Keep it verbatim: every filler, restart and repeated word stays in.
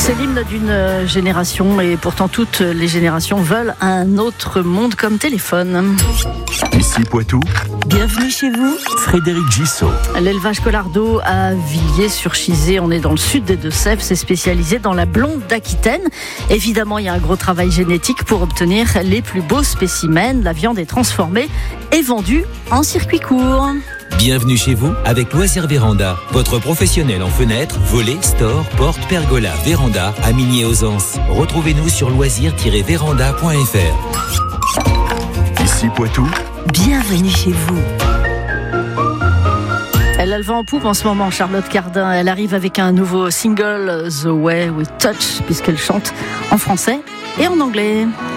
C'est l'hymne d'une génération et pourtant toutes les générations veulent un autre monde comme téléphone. Ici Poitou. Bienvenue chez vous. Frédéric Gissot. L'élevage Collardo à Villiers-sur-Chizé, on est dans le sud des Deux-Sèvres, c'est spécialisé dans la blonde d'Aquitaine. Évidemment, il y a un gros travail génétique pour obtenir les plus beaux spécimens. La viande est transformée et vendue en circuit court. Bienvenue chez vous avec Loisirs Véranda, votre professionnel en fenêtres, volets, stores, portes, pergola, véranda à Migné-aux-Anses. Retrouvez-nous sur loisirs tiret véranda point f r. Ici Poitou. Bienvenue chez vous. Elle a le vent en poupe en ce moment, Charlotte Cardin. Elle arrive avec un nouveau single, The Way We Touch, puisqu'elle chante en français et en anglais.